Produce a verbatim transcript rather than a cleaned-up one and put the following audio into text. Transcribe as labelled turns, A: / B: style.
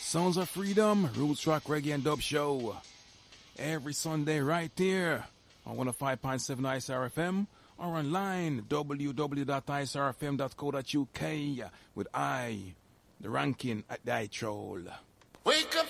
A: Sounds of Freedom, Roots Rock Reggae and Dub Show. Every Sunday right here on one oh five point seven I S R F M or online w w w dot i s r f m dot co dot u k with I, the ranking at the I Troll.
B: Wake up